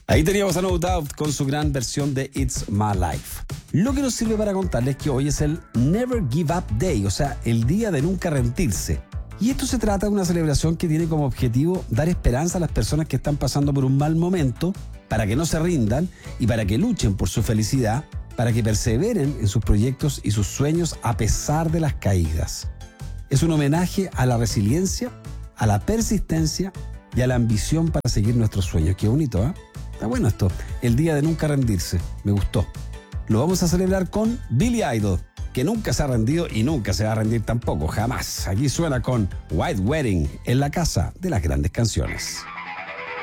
Ahí teníamos a No Doubt con su gran versión de It's My Life. Lo que nos sirve para contarles que hoy es el Never Give Up Day, o sea, el día de nunca rendirse. Y esto se trata de una celebración que tiene como objetivo dar esperanza a las personas que están pasando por un mal momento, para que no se rindan y para que luchen por su felicidad, para que perseveren en sus proyectos y sus sueños a pesar de las caídas. Es un homenaje a la resiliencia, a la persistencia y a la ambición para seguir nuestros sueños. Qué bonito, ¿eh? Está bueno esto, el día de nunca rendirse, me gustó. Lo vamos a celebrar con Billy Idol, que nunca se ha rendido y nunca se va a rendir tampoco, jamás. Aquí suena con White Wedding en la casa de las grandes canciones.